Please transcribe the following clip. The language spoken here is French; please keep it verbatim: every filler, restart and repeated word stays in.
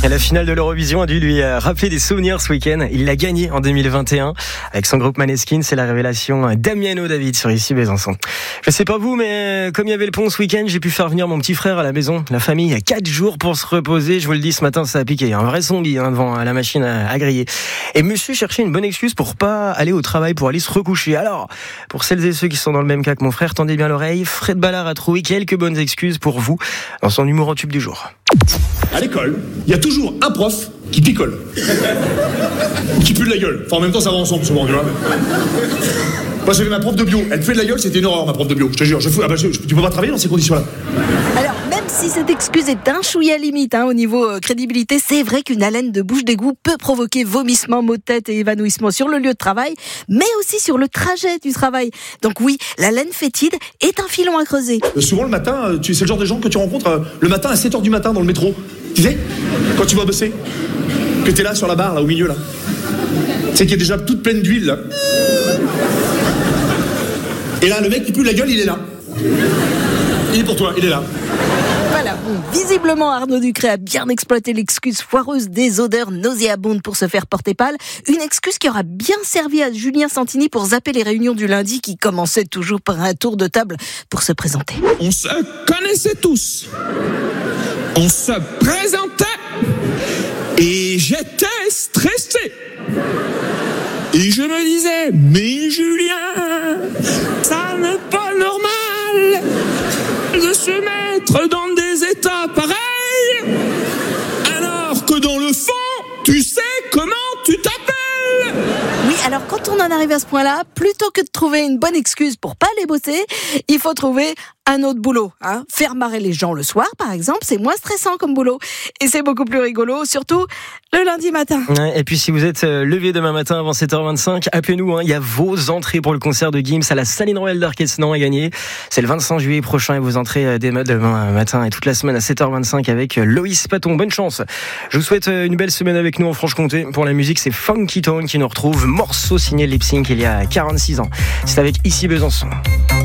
Et la finale de l'Eurovision a dû lui rappeler des souvenirs ce week-end. Il l'a gagné en deux mille vingt et un avec son groupe Maneskin. C'est la révélation Damiano David sur Ici Besançon. Je sais pas vous, mais comme il y avait le pont ce week-end, j'ai pu faire venir mon petit frère à la maison. La famille a quatre jours pour se reposer. Je vous le dis, ce matin, ça a piqué. Un vrai zombie hein, devant la machine à, à griller. Et monsieur cherchait une bonne excuse pour pas aller au travail, pour aller se recoucher. Alors, pour celles et ceux qui sont dans le même cas que mon frère, tendez bien l'oreille. Fred Ballard a trouvé quelques bonnes excuses pour vous dans son numéro tube du jour. À l'école, il y a toujours un prof qui picole. Ou qui pue de la gueule. Enfin, en même temps, ça va ensemble, souvent, tu vois. Moi, j'avais ma prof de bio. Elle puait de la gueule, c'était une horreur, ma prof de bio. Je te jure, je fous. Ah bah, je, je, tu peux pas travailler dans ces conditions-là. Alors, même si cette excuse est un chouïa limite hein, au niveau euh, crédibilité, c'est vrai qu'une haleine de bouche d'égout peut provoquer vomissements, maux de tête et évanouissement sur le lieu de travail, mais aussi sur le trajet du travail. Donc oui, la laine fétide est un filon à creuser. Euh, souvent, le matin, euh, tu, c'est le genre de gens que tu rencontres euh, le matin à sept heures du matin dans le métro. Tu sais, quand tu vas bosser, que t'es là sur la barre, là, au milieu, là. Tu sais qu'il y a déjà toute pleine d'huile, là. Et là, le mec qui pue de la gueule, il est là. Il est pour toi, il est là. Voilà, bon, visiblement Arnaud Ducré a bien exploité l'excuse foireuse des odeurs nauséabondes pour se faire porter pâle. Une excuse qui aura bien servi à Julien Santini pour zapper les réunions du lundi qui commençaient toujours par un tour de table pour se présenter. On se connaissait tous. On se présentait. Et j'étais stressé. Et je me disais, mais Julien, ça n'est pas normal de se mettre dans des états pareils, alors que dans le fond, tu sais comment tu t'appelles. Oui, alors quand on en arrive à ce point-là, plutôt que de trouver une bonne excuse pour pas aller bosser, il faut trouver un autre boulot. Hein. Faire marrer les gens le soir, par exemple, c'est moins stressant comme boulot. Et c'est beaucoup plus rigolo, surtout le lundi matin. Et puis si vous êtes levé demain matin avant sept heures vingt-cinq, appelez-nous. Hein. Il y a vos entrées pour le concert de Gims à la Saline Royale d'Arquesnan à gagner. C'est le vingt-cinq juillet prochain et vos entrées dès demain matin et toute la semaine à sept heures vingt-cinq avec Loïs Paton. Bonne chance. Je vous souhaite une belle semaine avec nous en Franche-Comté. Pour la musique, c'est Funky Tone qui nous retrouve. Morceau signé Lip Sync il y a quarante-six ans. C'est avec Ici Besançon.